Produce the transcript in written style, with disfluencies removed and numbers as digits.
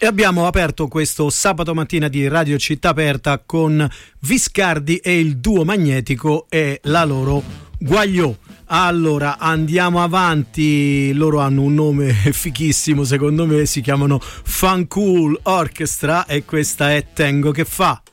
E abbiamo aperto questo sabato mattina di Radio Città Aperta con Viscardi e il duo magnetico e la loro Guagliò. Allora andiamo avanti, loro hanno un nome fichissimo secondo me, si chiamano Funcool Orchestra e questa è Tengo che fa.